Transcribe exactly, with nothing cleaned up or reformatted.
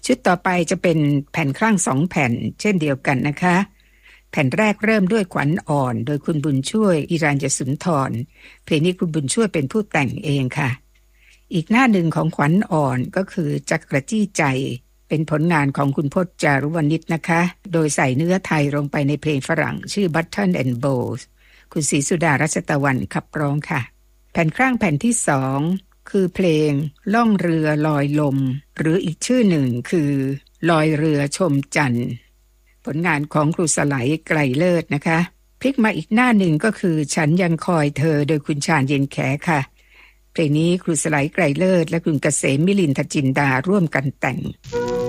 ชุดต่อไปจะเป็นแผ่นคลั่งสองแผ่นเช่นเดียวกันนะคะแผ่นแรกเริ่มด้วยขวัญอ่อนโดยคุณบุญช่วยอิรัญญสุนทรเพลงนี้คุณบุญช่วยเป็นผู้แต่งเองค่ะอีกหน้าหนึ่งของขวัญอ่อนก็คือจักรจี้ใจเป็นผลงานของคุณพจน์จารุวณิชนะคะโดยใส่เนื้อไทยลงไปในเพลงฝรั่งชื่อ Button and Bows คุณศรีสุดารัชตะวันขับร้องค่ะแผ่นคลั่งแผ่นที่สองคือเพลงล่องเรือลอยลมหรืออีกชื่อหนึ่งคือลอยเรือชมจันทร์ผลงานของครูสไลไกรเลิศนะคะพลิกมาอีกหน้าหนึ่งก็คือฉันยังคอยเธอโดยคุณชาญเย็นแขค่ะเพลงนี้ครูสไลไกรเลิศและคุณเกษมมิลินทจินดาร่วมกันแต่ง